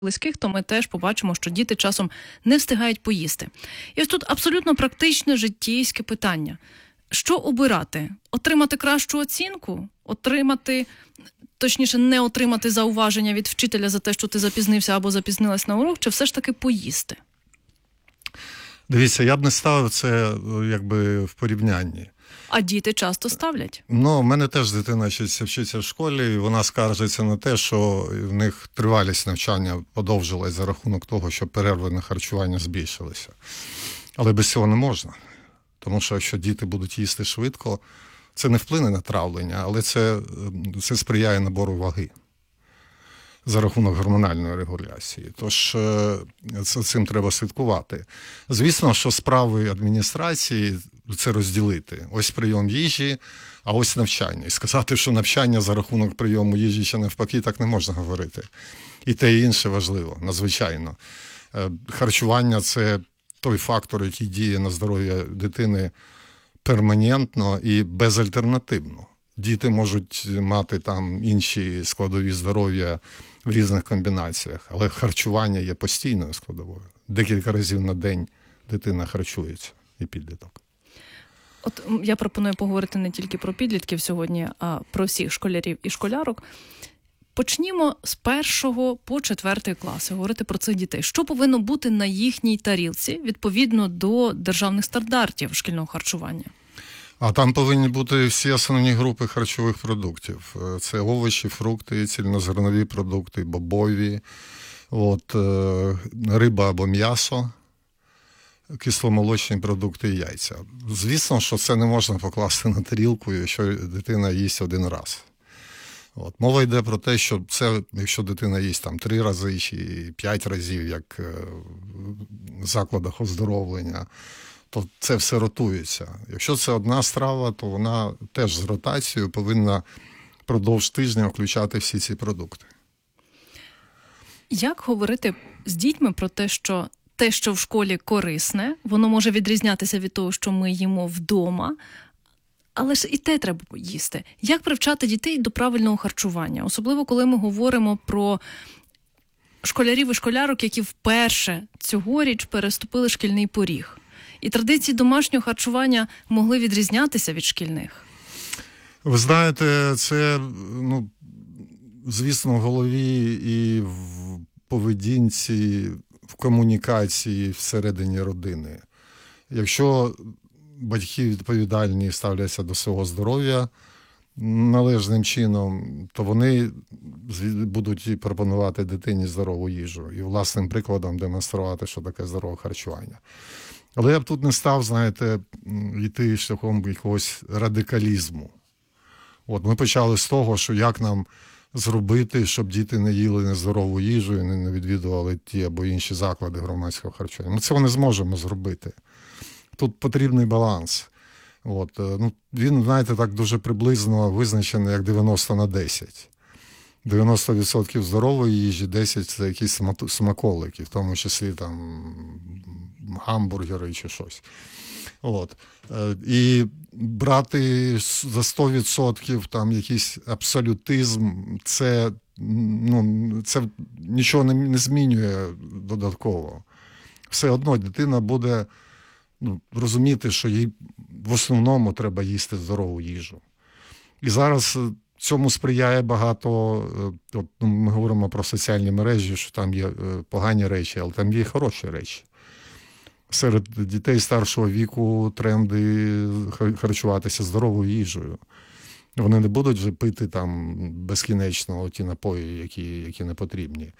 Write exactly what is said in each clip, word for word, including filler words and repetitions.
близьких, то ми теж побачимо, що діти часом не встигають поїсти. І ось тут абсолютно практичне життєйське питання. Що обирати? Отримати кращу оцінку? Отримати, точніше, не отримати зауваження від вчителя за те, що ти запізнився або запізнилась на урок, чи все ж таки поїсти? Дивіться, я б не ставив це якби в порівнянні. А діти часто ставлять. Ну, в мене теж дитина вчиться, вчиться в школі, і вона скаржиться на те, що в них тривалість навчання подовжилась за рахунок того, що перерви на харчування збільшилися. Але без цього не можна. Тому що якщо діти будуть їсти швидко, це не вплине на травлення, але це, це сприяє набору ваги за рахунок гормональної регуляції. Тож це, цим треба слідкувати. Звісно, що справи адміністрації це розділити. Ось прийом їжі, а ось навчання. І сказати, що навчання за рахунок прийому їжі чи навпаки, так не можна говорити. І те, і інше важливо, надзвичайно. Харчування – це той фактор, який діє на здоров'я дитини перманентно і безальтернативно. Діти можуть мати там інші складові здоров'я в різних комбінаціях, але харчування є постійною складовою. Декілька разів на день дитина харчується і підліток. От я пропоную поговорити не тільки про підлітків сьогодні, а про всіх школярів і школярок. Почнімо з першого по четвертий класи, говорити про цих дітей. Що повинно бути на їхній тарілці відповідно до державних стандартів шкільного харчування? А там повинні бути всі основні групи харчових продуктів. Це овочі, фрукти, цільнозернові продукти, бобові, от, риба або м'ясо, кисломолочні продукти і яйця. Звісно, що це не можна покласти на тарілку, якщо дитина їсть один раз. От. Мова йде про те, що це, якщо дитина їсть там три рази чи п'ять разів, як в закладах оздоровлення, то це все ротується. Якщо це одна страва, то вона теж з ротацією повинна впродовж тижня включати всі ці продукти. Як говорити з дітьми про те, що те, що в школі корисне, воно може відрізнятися від того, що ми їмо вдома, але ж і те треба їсти. Як привчати дітей до правильного харчування? Особливо, коли ми говоримо про школярів і школярок, які вперше цьогоріч переступили шкільний поріг. І традиції домашнього харчування могли відрізнятися від шкільних. Ви знаєте, це, ну, звісно, в голові і в поведінці, в комунікації всередині родини. Якщо батьки відповідальні ставляться до свого здоров'я належним чином, то вони будуть і пропонувати дитині здорову їжу і власним прикладом демонструвати, що таке здорове харчування. Але я б тут не став, знаєте, йти шляхом якогось радикалізму. От ми почали з того, що як нам зробити, щоб діти не їли нездорову їжу і не відвідували ті або інші заклади громадського харчування. Ми цього не зможемо зробити. Тут потрібний баланс. От, ну, він, знаєте, так дуже приблизно визначений як дев'яносто на десять. дев'яносто відсотків здорової їжі, десять відсотків це якісь смаколики, в тому числі там гамбургери чи щось. От. І брати за сто відсотків там якийсь абсолютизм, це, ну, це нічого не, не змінює додатково. Все одно дитина буде, ну, розуміти, що їй в основному треба їсти здорову їжу. І зараз цьому сприяє багато, от, ну, ми говоримо про соціальні мережі, що там є погані речі, але там є і хороші речі. Серед дітей старшого віку тренди харчуватися здоровою їжею. Вони не будуть вже пити там безкінечно ті напої, які, які не потрібні.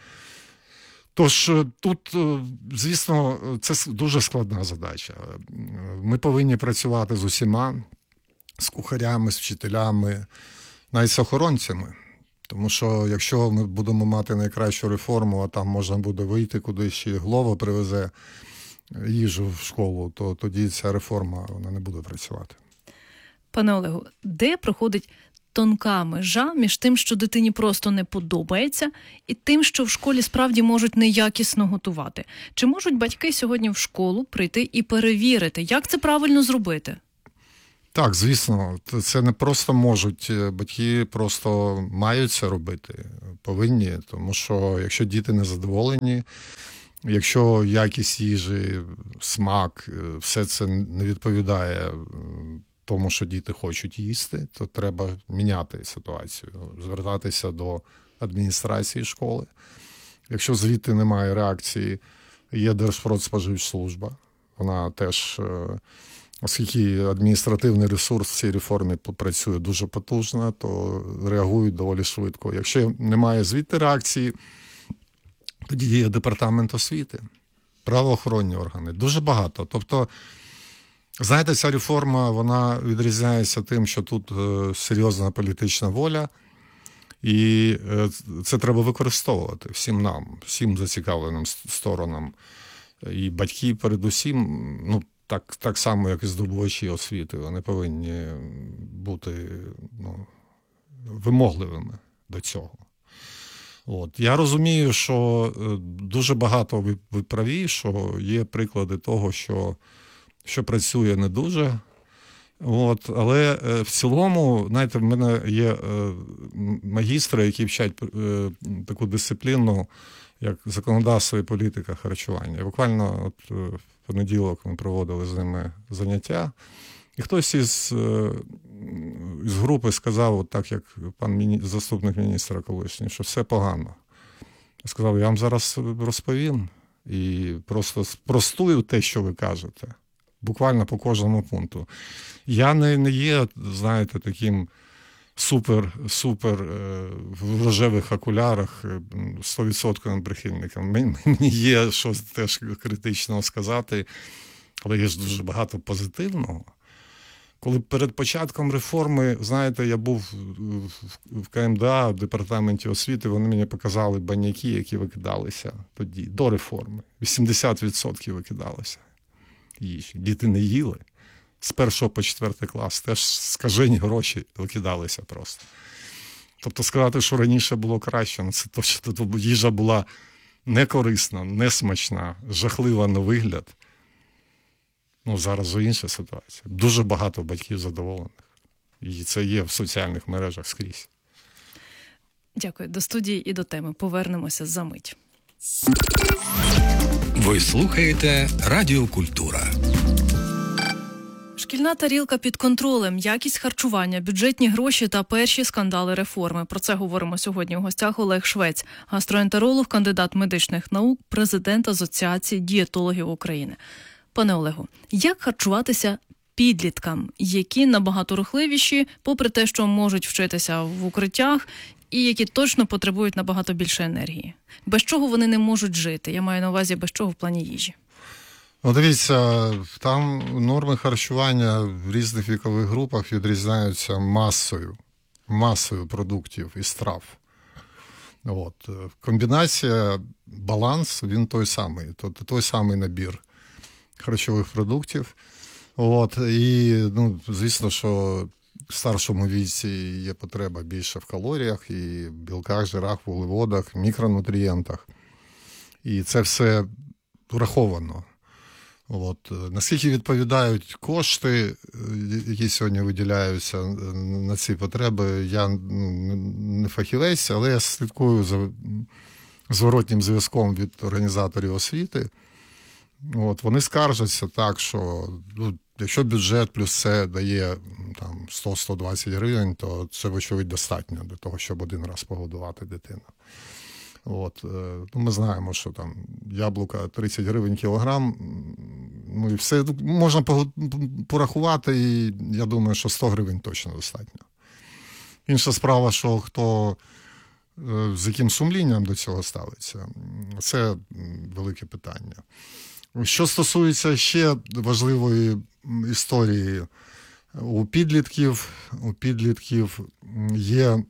Тож тут, звісно, це дуже складна задача. Ми повинні працювати з усіма, з кухарями, з вчителями, навіть з охоронцями. Тому що якщо ми будемо мати найкращу реформу, а там можна буде вийти кудись, ще Глова привезе їжу в школу, то тоді ця реформа вона не буде працювати. Пане Олегу, де проходить тонка межа між тим, що дитині просто не подобається, і тим, що в школі справді можуть неякісно готувати? Чи можуть батьки сьогодні в школу прийти і перевірити, як це правильно зробити? Так, звісно, це не просто можуть, батьки просто мають це робити, повинні, тому що якщо діти не задоволені, якщо якість їжі, смак, все це не відповідає тому, що діти хочуть їсти, то треба міняти ситуацію, звертатися до адміністрації школи. Якщо звідти немає реакції, є Держпродспоживслужба, вона теж, оскільки адміністративний ресурс в цій реформі працює дуже потужно, то реагують доволі швидко. Якщо немає звідти реакції, тоді є департамент освіти, правоохоронні органи, дуже багато. Тобто, знаєте, ця реформа, вона відрізняється тим, що тут серйозна політична воля, і це треба використовувати всім нам, всім зацікавленим сторонам. І батьки передусім, ну, так, так само, як і здобувачі освіти, вони повинні бути, ну, вимогливими до цього. От. Я розумію, що дуже багато ви, ви праві, що є приклади того, що, що працює не дуже. От. Але в цілому, знаєте, в мене є магістри, які вчать таку дисципліну, як законодавство і політика харчування. І буквально от в понеділок ми проводили з ними заняття, і хтось із, із групи сказав, от так як пан міні... заступник міністра колишній, що все погано. Я сказав, я вам зараз розповім і просто спростую те, що ви кажете, буквально по кожному пункту. Я не, не є, знаєте, таким супер, супер в рожевих окулярах сто відсотків прихильником. Мені є щось теж критичного сказати, але є ж дуже багато позитивного. Коли перед початком реформи, знаєте, я був в КМДА, в департаменті освіти, вони мені показали баняки, які викидалися тоді, до реформи. вісімдесят відсотків викидалося їжі. Діти не їли. З першого по четвертий клас теж скажені гроші викидалися просто. Тобто сказати, що раніше було краще, ну це точно, тобто їжа була некорисна, несмачна, жахлива на вигляд. Ну, зараз інша ситуація. Дуже багато батьків задоволених. І це є в соціальних мережах скрізь. Дякую. До студії і до теми. Повернемося за мить. Ви слухаєте Радіо Культура. Шкільна тарілка під контролем, якість харчування, бюджетні гроші та перші скандали реформи. Про це говоримо сьогодні у гостях. Олег Швець, гастроентеролог, кандидат медичних наук, президент Асоціації дієтологів України. Пане Олегу, як харчуватися підліткам, які набагато рухливіші, попри те, що можуть вчитися в укриттях, і які точно потребують набагато більше енергії? Без чого вони не можуть жити? Я маю на увазі, без чого в плані їжі. Ну, дивіться, там норми харчування в різних вікових групах відрізняються масою, масою продуктів і страв. От. Комбінація, баланс, він той самий, тобто той самий набір харчових продуктів. От. І, ну, звісно, що в старшому віці є потреба більше в калоріях, і в білках, жирах, вуглеводах, мікронутрієнтах. І це все враховано. От. Наскільки відповідають кошти, які сьогодні виділяються на ці потреби, я не фахівець, але я слідкую за зворотнім зв'язком від організаторів освіти. От. Вони скаржаться так, що ну, якщо бюджет плюс це дає там, сто - сто двадцять гривень, то це, вочевидь, достатньо для того, щоб один раз погодувати дитину. От, ну, ми знаємо, що там яблука тридцять гривень кілограм, ну і все можна порахувати, і я думаю, що сто гривень точно достатньо. Інша справа, що хто з яким сумлінням до цього ставиться, це велике питання. Що стосується ще важливої історії, у підлітків, у підлітків є,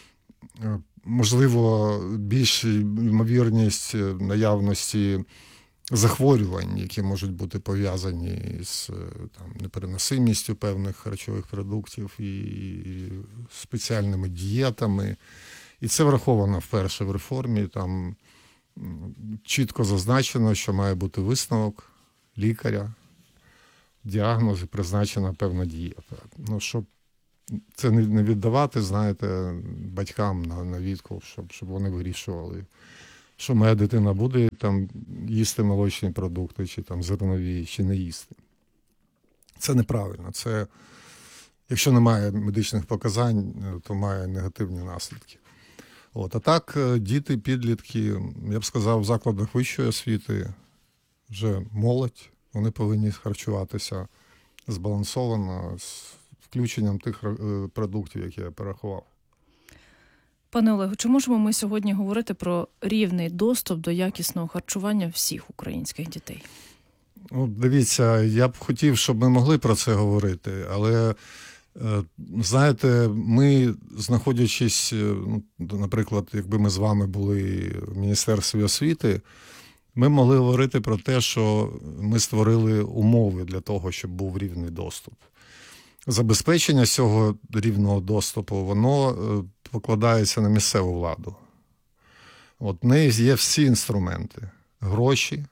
можливо, більша ймовірність наявності захворювань, які можуть бути пов'язані з там, непереносимістю певних харчових продуктів і спеціальними дієтами. І це враховано вперше в реформі. Там чітко зазначено, що має бути висновок лікаря. діагноз і призначена певна дієта. Ну, щоб це не віддавати, знаєте, батькам на, на відкуп, щоб, щоб вони вирішували, що моя дитина буде там їсти молочні продукти, чи там зернові, чи не їсти. Це неправильно. Це, якщо немає медичних показань, то має негативні наслідки. От. А так, діти, підлітки, я б сказав, в закладах вищої освіти, вже молодь, вони повинні харчуватися збалансовано, з включенням тих продуктів, які я перерахував. Пане Олегу, чи можемо ми сьогодні говорити про рівний доступ до якісного харчування всіх українських дітей? Ну, дивіться, я б хотів, щоб ми могли про це говорити, але, знаєте, ми, знаходячись, наприклад, якби ми з вами були в Міністерстві освіти, ми могли говорити про те, що ми створили умови для того, щоб був рівний доступ. Забезпечення цього рівного доступу, воно покладається на місцеву владу. От в неї є всі інструменти. Гроші.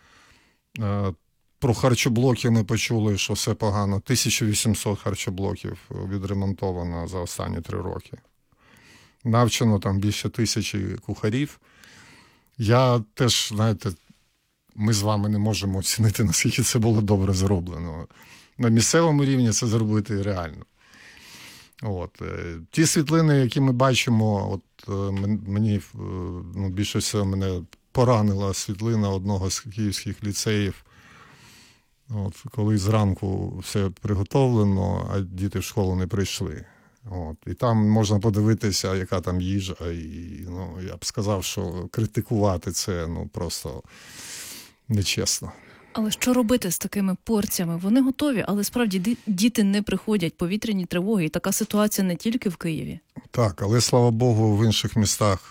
Про харчоблоки ми почули, що все погано. тисяча вісімсот харчоблоків відремонтовано за останні три роки. Навчено там більше тисячі кухарів. Я теж, знаєте, ми з вами не можемо оцінити, наскільки це було добре зроблено. На місцевому рівні це зробити реально. От. Ті світлини, які ми бачимо, от мені, ну, більше всього мене поранила світлина одного з київських ліцеїв, от, коли зранку все приготовлено, а діти в школу не прийшли. От. І там можна подивитися, яка там їжа, і, ну, я б сказав, що критикувати це, ну, просто нечесно. Але що робити з такими порціями? Вони готові, але справді діти не приходять, повітряні тривоги, і така ситуація не тільки в Києві. Так, але, слава Богу, в інших містах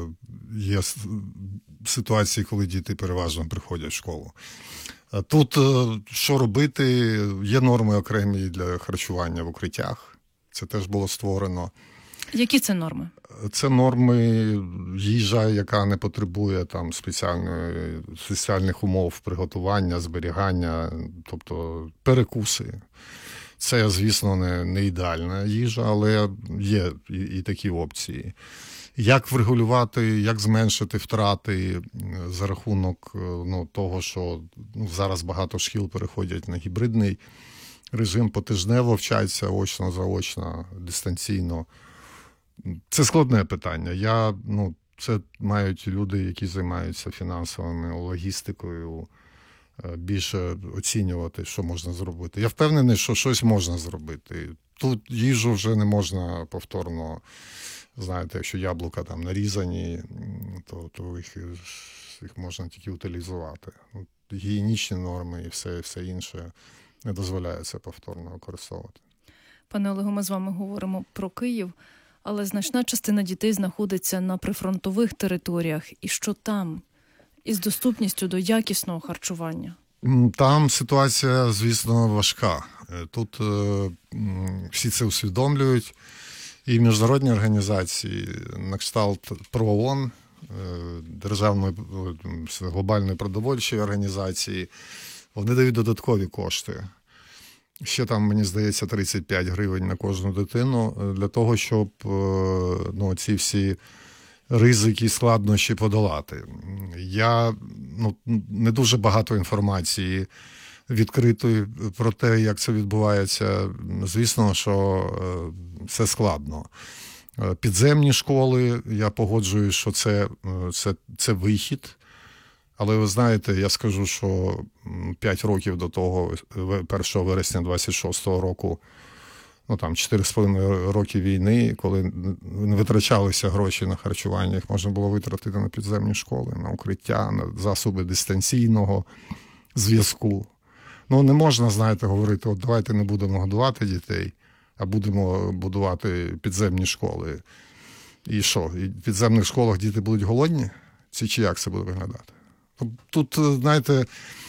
є ситуації, коли діти переважно приходять в школу. Тут що робити? Є норми окремі для харчування в укриттях. Це теж було створено. Які це норми? Це норми їжа, яка не потребує там спеціальної, спеціальних умов приготування, зберігання, тобто перекуси. Це, звісно, не, не ідеальна їжа, але є і, і такі опції. Як врегулювати, як зменшити втрати за рахунок, ну, того, що, ну, зараз багато шкіл переходять на гібридний режим, потижнево вчаться, очно-заочно, дистанційно. Це складне питання. Я, ну, це мають люди, які займаються фінансовими, логістикою, більше оцінювати, що можна зробити. Я впевнений, що щось можна зробити. Тут їжу вже не можна повторно, знаєте, якщо яблука там нарізані, то, то їх, їх можна тільки утилізувати. Гігієнічні норми і все, все інше не дозволяє це повторно використовувати. Пане Олегу, ми з вами говоримо про Київ, але значна частина дітей знаходиться на прифронтових територіях. І що там із доступністю до якісного харчування? Там ситуація, звісно, важка. Тут е, всі це усвідомлюють. І міжнародні організації, на кшталт ПРООН, Державної глобальної продовольчої організації, вони дають додаткові кошти. Ще там, мені здається, тридцять п'ять гривень на кожну дитину для того, щоб, ну, ці всі ризики і складнощі подолати. Я, ну, не дуже багато інформації відкритої про те, як це відбувається. Звісно, що це складно. Підземні школи, я погоджуюсь, що це, це, це вихід. Але ви знаєте, я скажу, що п'ять років до того, першого вересня двадцять шостого року, ну там чотири з половиною роки війни, коли не витрачалися гроші на харчування, їх можна було витратити на підземні школи, на укриття, на засоби дистанційного зв'язку. Ну, не можна, знаєте, говорити, от давайте не будемо годувати дітей, а будемо будувати підземні школи. І що, і в підземних школах діти будуть голодні? Чи, чи як це буде виглядати? Тут, знаєте,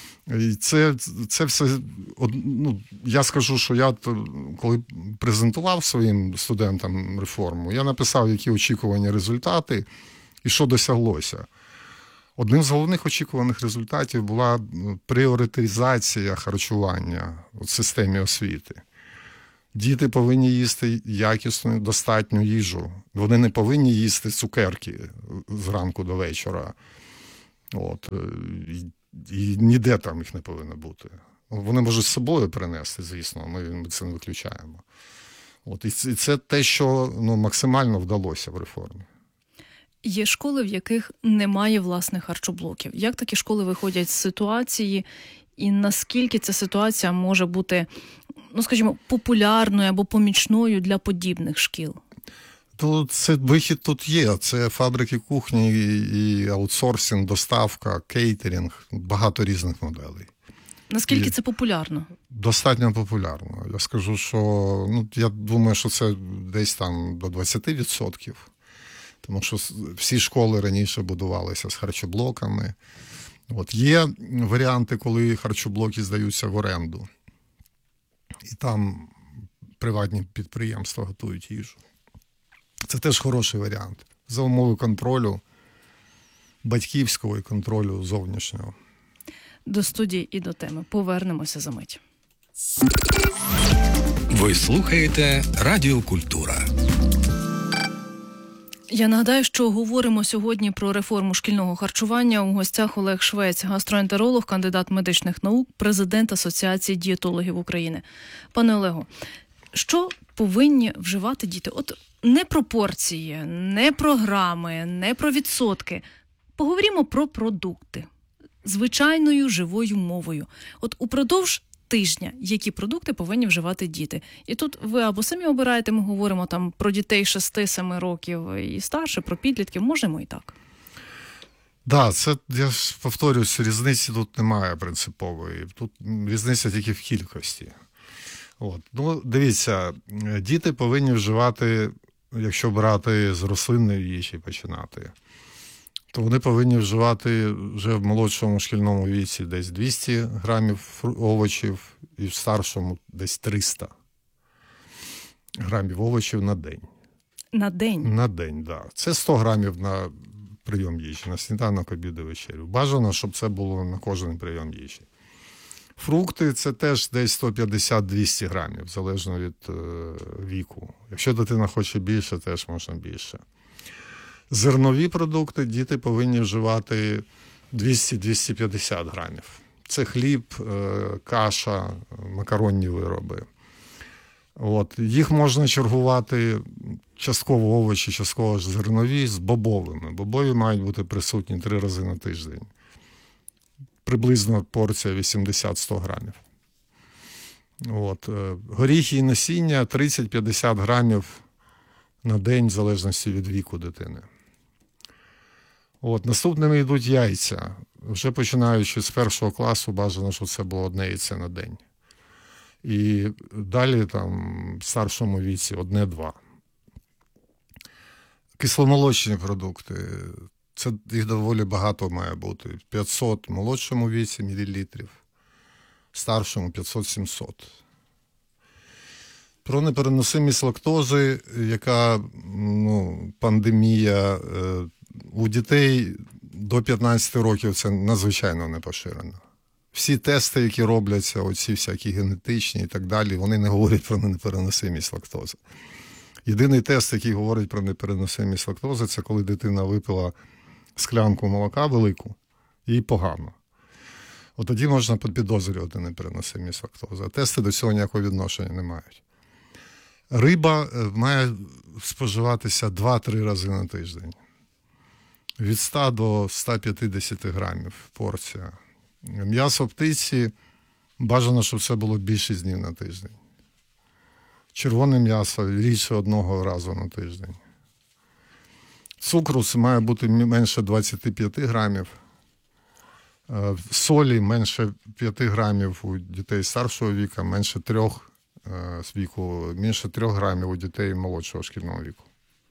це, це все, ну, я скажу, що я, коли презентував своїм студентам реформу, я написав, які очікувані результати і що досяглося. Одним з головних очікуваних результатів була пріоритезація харчування в системі освіти. Діти повинні їсти якісну, достатню їжу. Вони не повинні їсти цукерки зранку до вечора. От. І, і ніде там їх не повинно бути. Вони можуть з собою принести, звісно, ми, ми це не виключаємо. От. І це, це те, що ну, максимально вдалося в реформі. Є школи, в яких немає власних харчоблоків. Як такі школи виходять з ситуації, і наскільки ця ситуація може бути, ну, скажімо, популярною або помічною для подібних шкіл? То це вихід тут є. Це фабрики кухні і аутсорсинг, доставка, кейтерінг, багато різних моделей. Наскільки і це популярно? Достатньо популярно. Я скажу, що ну, я думаю, що це десь там до двадцять відсотків. Тому що всі школи раніше будувалися з харчоблоками. От. Є варіанти, коли харчоблоки здаються в оренду. І там приватні підприємства готують їжу. Це теж хороший варіант. За умови контролю, батьківського і контролю зовнішнього. До студії і до теми. Повернемося за мить. Ви слухаєте Радіо Культура. Я нагадаю, що говоримо сьогодні про реформу шкільного харчування. У гостях Олег Швець, гастроентеролог, кандидат медичних наук, президент Асоціації дієтологів України. Пане Олегу, що повинні вживати діти? От не пропорції, не програми, не про відсотки. Поговоримо про продукти. Звичайною живою мовою. От упродовж тижня, які продукти повинні вживати діти. І тут ви або самі обираєте, ми говоримо там про дітей шести-семи років і старше, про підлітків, можемо і так. Так, да, це, я ж повторюсь, різниці тут немає принципової. Тут різниця тільки в кількості. От. Ну, дивіться, діти повинні вживати, якщо брати з рослинної їжі починати, то вони повинні вживати вже в молодшому шкільному віці десь двісті грамів овочів і в старшому десь триста грамів овочів на день. На день? На день, так. Да. Це сто грамів на прийом їжі, на сніданок, обід і вечерю. Бажано, щоб це було на кожен прийом їжі. Фрукти – це теж десь сто п'ятдесят - двісті грамів, залежно від е, віку. Якщо дитина хоче більше, теж можна більше. Зернові продукти діти повинні вживати двісті - двісті п'ятдесят грамів. Це хліб, каша, макаронні вироби. От. Їх можна чергувати частково овочі, частково зернові з бобовими. Бобові мають бути присутні три рази на тиждень. Приблизно порція вісімдесят - сто грамів. От. Горіхи і насіння тридцять - п'ятдесят грамів на день, в залежності від віку дитини. От, наступними йдуть яйця. Вже починаючи з першого класу, бажано, щоб це було одне яйце на день. І далі, там, в старшому віці, одне-два. Кисломолочні продукти. Це їх доволі багато має бути. п'ятсот в молодшому віці мілілітрів, в старшому п'ятсот - сімсот. Про непереносимість лактози, яка ну, пандемія у дітей до п'ятнадцяти років, це надзвичайно не поширено. Всі тести, які робляться, оці всякі генетичні і так далі, вони не говорять про непереносимість лактози. Єдиний тест, який говорить про непереносимість лактози, це коли дитина випила склянку молока велику, їй погано. От тоді можна підозрювати непереносимість лактози. А тести до цього ніякого відношення не мають. Риба має споживатися два-три рази на тиждень. Від ста до ста п'ятдесят грамів порція. М'ясо птиці бажано, щоб це було більшість днів на тиждень. Червоне м'ясо рідше одного разу на тиждень. Цукру має бути менше двадцять п'ять грамів. Солі менше п'яти грамів у дітей старшого віку, менше трьох з віку, менше трьох грамів у дітей молодшого шкільного віку.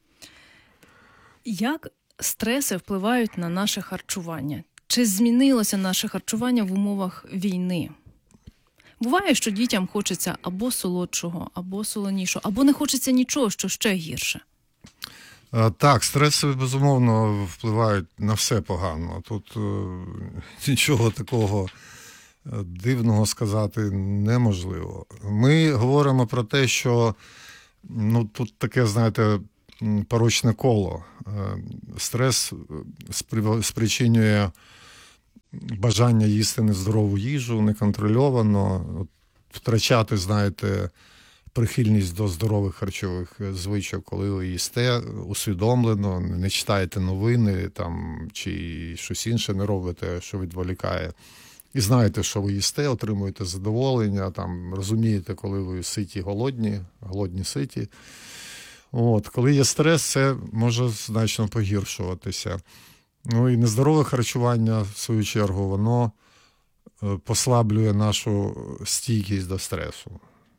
Як стреси впливають на наше харчування? Чи змінилося наше харчування в умовах війни? Буває, що дітям хочеться або солодшого, або солонішого, або не хочеться нічого, що ще гірше. Так, стреси, безумовно, впливають на все погано. Тут нічого такого дивного сказати неможливо. Ми говоримо про те, що ну, тут таке, знаєте, порочне коло. Стрес спричинює бажання їсти нездорову їжу, неконтрольовано, втрачати, знаєте, прихильність до здорових харчових звичок, коли ви їсте усвідомлено, не читаєте новини там, чи щось інше не робите, що відволікає. І знаєте, що ви їсте, отримуєте задоволення, там, розумієте, коли ви ситі, голодні, голодні ситі. От, коли є стрес, це може значно погіршуватися. Ну і нездорове харчування, в свою чергу, воно послаблює нашу стійкість до стресу.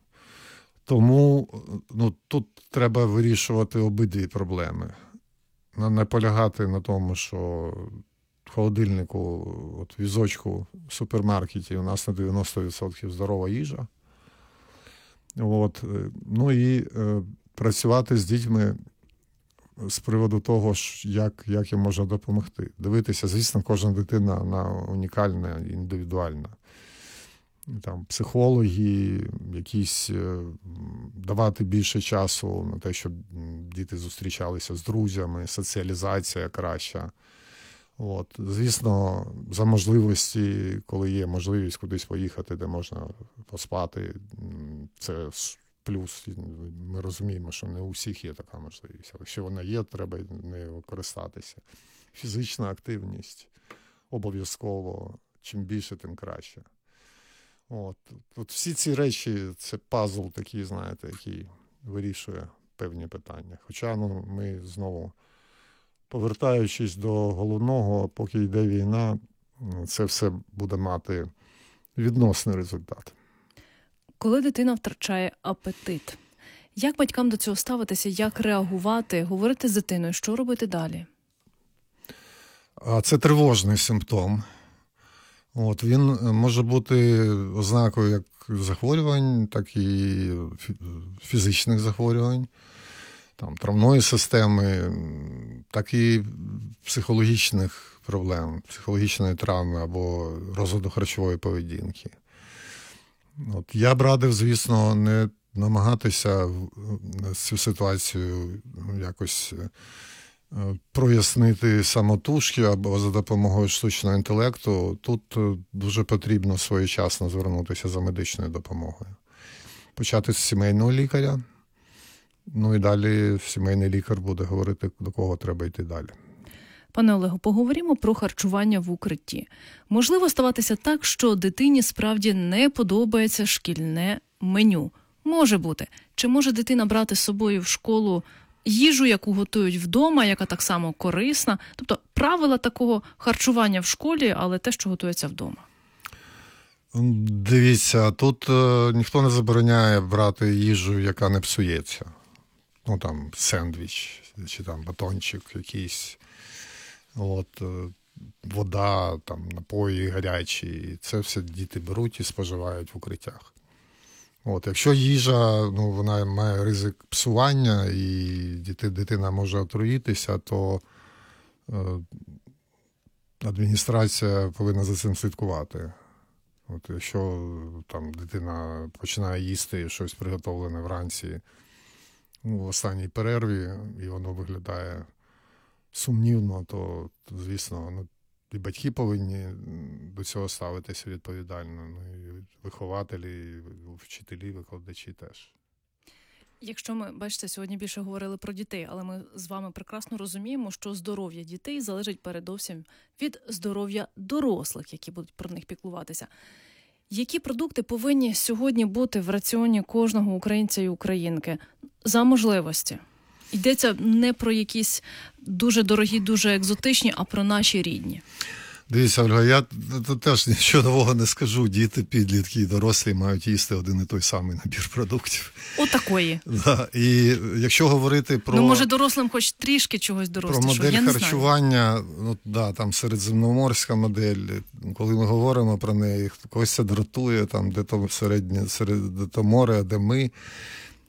Тому ну, тут треба вирішувати обидві проблеми. Не полягати на тому, що в холодильнику, от візочку в супермаркеті у нас на дев'яносто відсотків здорова їжа. От. Ну і е, працювати з дітьми з приводу того, як, як їм можна допомогти. Дивитися, звісно, кожна дитина вона унікальна, індивідуальна. Там, психологи, якісь давати більше часу на те, щоб діти зустрічалися з друзями, соціалізація краща. От. Звісно, за можливості, коли є можливість кудись поїхати, де можна поспати, це плюс. Ми розуміємо, що не у всіх є така можливість. Але якщо вона є, треба нею користатися. Фізична активність обов'язково. Чим більше, тим краще. От. От всі ці речі – це пазл такий, знаєте, який вирішує певні питання. Хоча ну, ми знову, повертаючись до головного, поки йде війна, це все буде мати відносний результат. Коли дитина втрачає апетит, як батькам до цього ставитися, як реагувати, говорити з дитиною, що робити далі? Це тривожний симптом. От, він може бути ознакою як захворювань, так і фізичних захворювань, там, травної системи, так і психологічних проблем, психологічної травми або розладу харчової поведінки. От, я б радив, звісно, не намагатися цю ситуацію якось прояснити самотужки або за допомогою штучного інтелекту. Тут дуже потрібно своєчасно звернутися за медичною допомогою. Почати з сімейного лікаря, ну і далі сімейний лікар буде говорити, до кого треба йти далі. Пане Олегу, поговоримо про харчування в укритті. Можливо ставатися так, що дитині справді не подобається шкільне меню. Може бути. Чи може дитина брати з собою в школу їжу, яку готують вдома, яка так само корисна? Тобто правила такого харчування в школі, але те, що готується вдома. Дивіться, тут е, ніхто не забороняє брати їжу, яка не псується. Ну там сендвіч, чи там батончик якийсь. От, е, вода, там, напої гарячі. Це все діти беруть і споживають в укриттях. От, якщо їжа, ну, вона має ризик псування і діти, дитина може отруїтися, то е, адміністрація повинна за цим слідкувати. От, якщо там дитина починає їсти щось приготовлене вранці ну, в останній перерві, і воно виглядає сумнівно, то, то звісно, ну, і батьки повинні до цього ставитися відповідально, ну, і вихователі, і вчителі, викладачі теж. Якщо ми, бачите, сьогодні більше говорили про дітей, але ми з вами прекрасно розуміємо, що здоров'я дітей залежить передовсім від здоров'я дорослих, які будуть про них піклуватися. Які продукти повинні сьогодні бути в раціоні кожного українця і українки за можливості? Йдеться не про якісь дуже дорогі, дуже екзотичні, а про наші рідні. Дивіться, Ольга, я тут теж нічого нового не скажу. Діти, підлітки і дорослі мають їсти один і той самий набір продуктів. Отакої. Да. І якщо говорити про... Ну, може, дорослим хоч трішки чогось дорослішого, про модель я не харчування, ну, да, там середземноморська модель, коли ми говоримо про неї, когось це дратує, там, де то середнє, серед, де то море, де ми.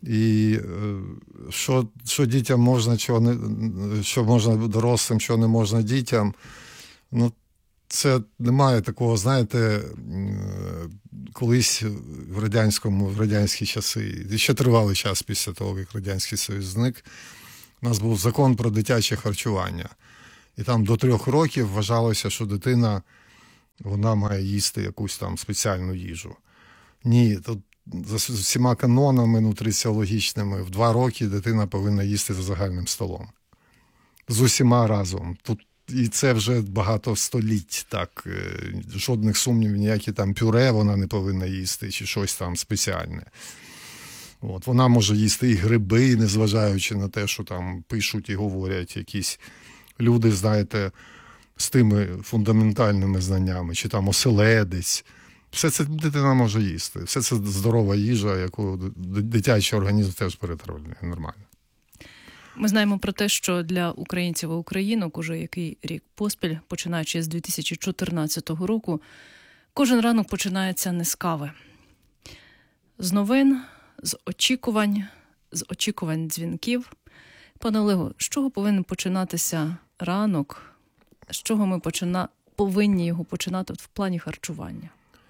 І що, що дітям можна, що, не, що можна дорослим, що не можна дітям, ну, це немає такого, знаєте, колись в радянському, в радянські часи, і ще тривалий час після того, як Радянський Союз зник, у нас був закон про дитяче харчування. І там до трьох років вважалося, що дитина, вона має їсти якусь там спеціальну їжу. Ні, тут за всіма канонами нутриціологічними в два роки дитина повинна їсти за загальним столом. З усіма разом. Тут і це вже багато століть, так, жодних сумнівів, ніякі там пюре вона не повинна їсти, чи щось там спеціальне. От, вона може їсти і гриби, незважаючи на те, що там пишуть і говорять якісь люди, знаєте, з тими фундаментальними знаннями, чи там оселедець. Все це дитина може їсти. Все це здорова їжа, яку дитячий організм теж перетравлює нормально. Ми знаємо про те, що для українців і українок уже який рік поспіль, починаючи з дві тисячі чотирнадцятого року, кожен ранок починається не з кави. З новин, з очікувань, з очікувань дзвінків. Пане Олегу, з чого повинен починатися ранок? З чого ми почина... повинні його починати в плані харчування?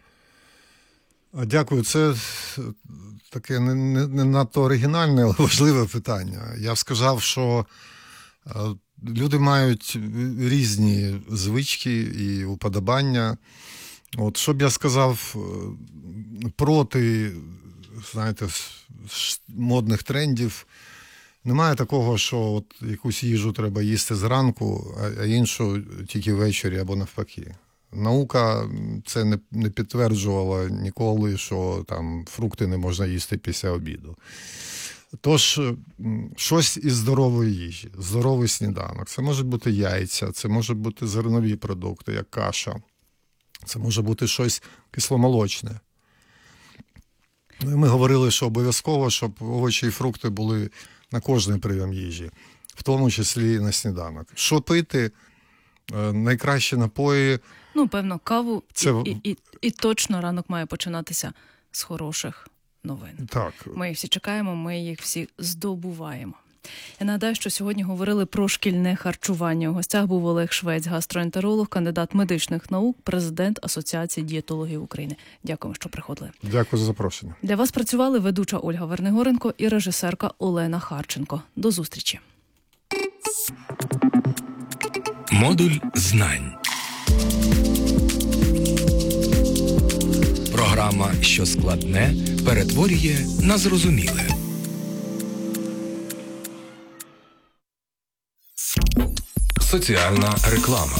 Дякую. Це таке не, не, не надто оригінальне, але важливе питання. Я б сказав, що люди мають різні звички і уподобання. От, що б я сказав проти, знаєте, модних трендів, немає такого, що от якусь їжу треба їсти зранку, а іншу тільки ввечері або навпаки. Наука це не, не підтверджувала ніколи, що там фрукти не можна їсти після обіду. Тож, щось із здорової їжі, здоровий сніданок. Це може бути яйця, це може бути зернові продукти, як каша. Це може бути щось кисломолочне. Ми говорили, що обов'язково, щоб овочі і фрукти були на кожний прийом їжі, в тому числі і на сніданок. Що пити? Найкращі напої. Ну, певно, каву це... і, і, і, і точно ранок має починатися з хороших новин. Так. Ми їх всі чекаємо, ми їх всі здобуваємо. Я нагадаю, що сьогодні говорили про шкільне харчування. У гостях був Олег Швець, гастроентеролог, кандидат медичних наук, президент Асоціації дієтологів України. Дякуємо, що приходили. Дякую за запрошення. Для вас працювали ведуча Ольга Вернигоренко і режисерка Олена Харченко. До зустрічі. Модуль знань. Програма «Що складне» перетворює на зрозуміле. Соціальна реклама.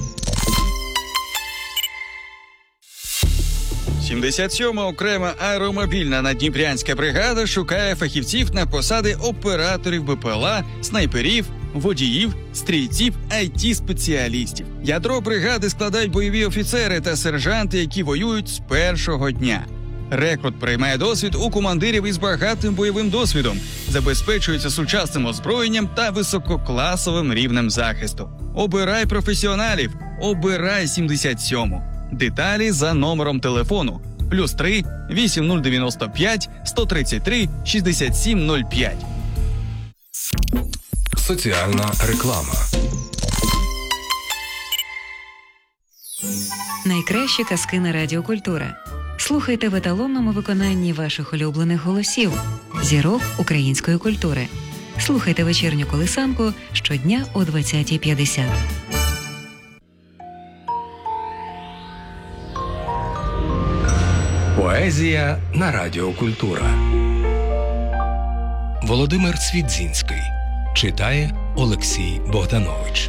сімдесят сьома окрема аеромобільна наддніпрянська бригада шукає фахівців на посади операторів БПЛА, снайперів, водіїв, стрільців, ай ті-спеціалістів. Ядро бригади складають бойові офіцери та сержанти, які воюють з першого дня. Рекрут приймає досвід у командирів із багатим бойовим досвідом, забезпечується сучасним озброєнням та висококласовим рівнем захисту. Обирай професіоналів, обирай сімдесят сьому. Деталі за номером телефону плюс три вісім нуль дев'яносто п'ять сто тридцять три шістдесят сім нуль п'ять. Соціальна реклама. Найкращі казки на Радіо Культура. Слухайте в еталонному виконанні ваших улюблених голосів. Зірок української культури. Слухайте вечірню колисанку щодня о двадцятій п'ятдесят. Поезія на Радіо Культура. Володимир Цвідзінський. Читає Олексій Богданович.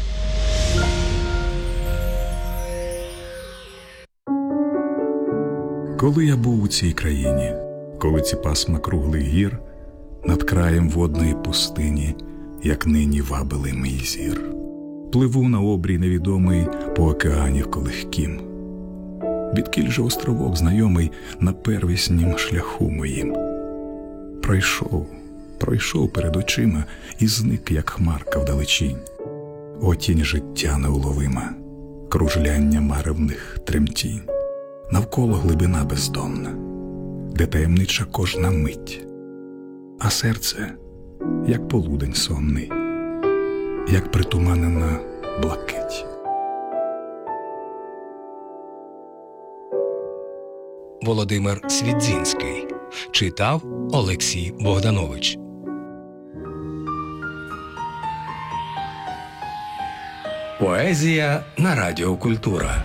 Коли я був у цій країні, коли ці пасма круглих гір над краєм водної пустині, як нині вабили мій зір, пливу на обрій невідомий по океанів колихкім. Відкіль же островок знайомий на первіснім шляху моїм. Пройшов, пройшов перед очима і зник, як хмарка вдалечінь. О тінь життя неуловима, кружляння маревних тремтінь. Навколо глибина бездонна, де таємнича кожна мить. а серце, як полудень сонний, як притуманена блакить. Володимир Свідзінський. Читав Олексій Богданович. Поезія на Радіо Культура.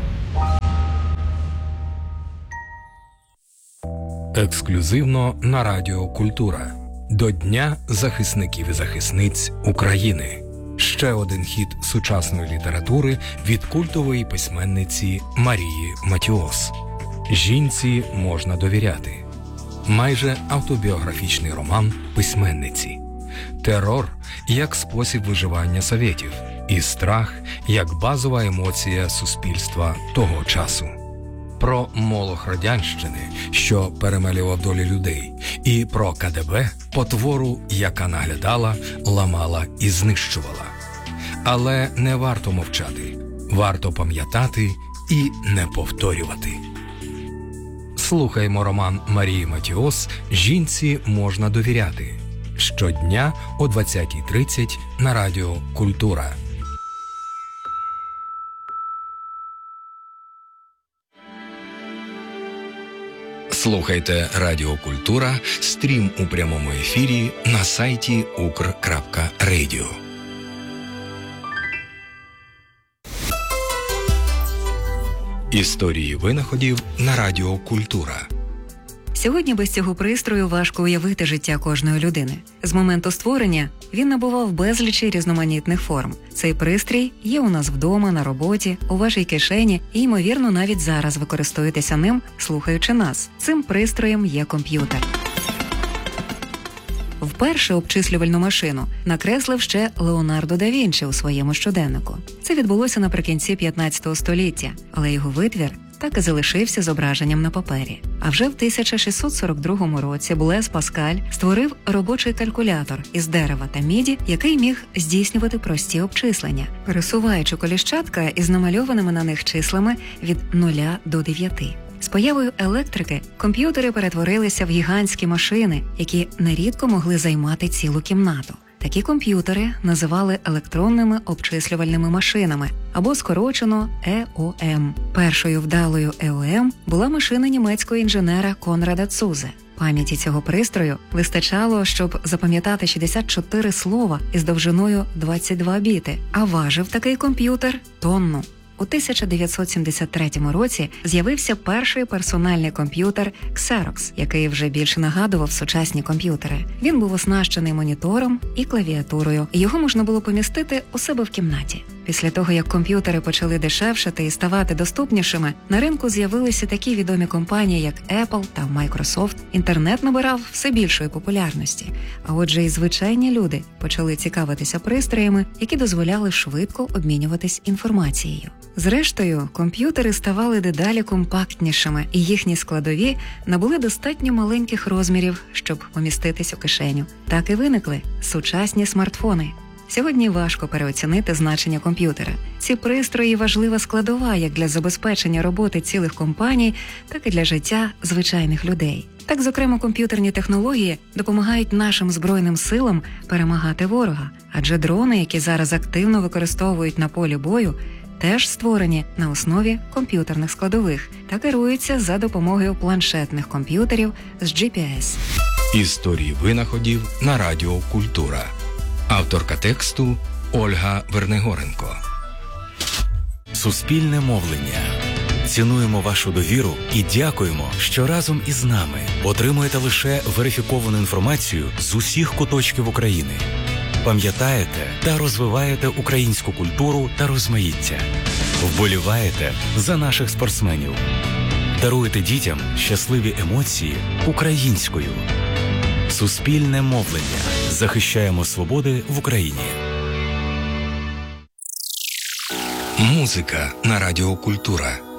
Ексклюзивно на Радіо Культура. До Дня захисників і захисниць України. Ще один хіт сучасної літератури від культової письменниці Марії Матіос. «Жінці можна довіряти». Майже автобіографічний роман письменниці. Терор як спосіб виживання совєтів. І страх як базова емоція суспільства того часу. Про молох радянщини, що перемелював долі людей. І про ка де бе, потвору, яка наглядала, ламала і знищувала. Але не варто мовчати. Варто пам'ятати і не повторювати. Слухаймо роман Марії Матіос «Жінці можна довіряти». Щодня о двадцятій тридцять на Радіо Культура. Слухайте Радіо Культура, стрім у прямому ефірі на сайті укр крапка радіо. Історії винаходів на Радіо Культура. Сьогодні без цього пристрою важко уявити життя кожної людини. З моменту створення він набував безлічі різноманітних форм. Цей пристрій є у нас вдома, на роботі, у вашій кишені і, ймовірно, навіть зараз ви користуєтеся ним, слухаючи нас. Цим пристроєм є комп'ютер. Вперше обчислювальну машину накреслив ще Леонардо да Вінчі у своєму щоденнику. Це відбулося наприкінці п'ятнадцятого століття, але його витвір так і залишився зображенням на папері. А вже в тисяча шістсот сорок другому році Блез Паскаль створив робочий калькулятор із дерева та міді, який міг здійснювати прості обчислення, пересуваючи коліщатка із намальованими на них числами від нуля до дев'яти. З появою електрики комп'ютери перетворилися в гігантські машини, які нерідко могли займати цілу кімнату. Такі комп'ютери називали електронними обчислювальними машинами, або скорочено е о ем. Першою вдалою е о ем була машина німецького інженера Конрада Цузе. Пам'яті цього пристрою вистачало, щоб запам'ятати шістдесят чотири слова із довжиною двадцять два біти, а важив такий комп'ютер тонну. У тисяча дев'ятсот сімдесят третьому році з'явився перший персональний комп'ютер Xerox, який вже більше нагадував сучасні комп'ютери. Він був оснащений монітором і клавіатурою, і його можна було помістити у себе в кімнаті. Після того, як комп'ютери почали дешевшати і ставати доступнішими, на ринку з'явилися такі відомі компанії, як Apple та Microsoft. Інтернет набирав все більшої популярності. А отже, і звичайні люди почали цікавитися пристроями, які дозволяли швидко обмінюватись інформацією. Зрештою, комп'ютери ставали дедалі компактнішими, і їхні складові набули достатньо маленьких розмірів, щоб поміститись у кишеню. Так і виникли сучасні смартфони. Сьогодні важко переоцінити значення комп'ютера. Ці пристрої – важлива складова як для забезпечення роботи цілих компаній, так і для життя звичайних людей. Так, зокрема, комп'ютерні технології допомагають нашим Збройним силам перемагати ворога, адже дрони, які зараз активно використовують на полі бою, теж створені на основі комп'ютерних складових та керуються за допомогою планшетних комп'ютерів з джі пі ес. Історії винаходів на Радіо Культура. Авторка тексту Ольга Вернегоренко. Суспільне мовлення. Цінуємо вашу довіру і дякуємо, що разом із нами отримуєте лише верифіковану інформацію з усіх куточків України. Пам'ятаєте та розвиваєте українську культуру та розмаїття. Вболіваєте за наших спортсменів. Даруєте дітям щасливі емоції українською. Суспільне мовлення. Захищаємо свободи в Україні. Музика на Радіо Культура.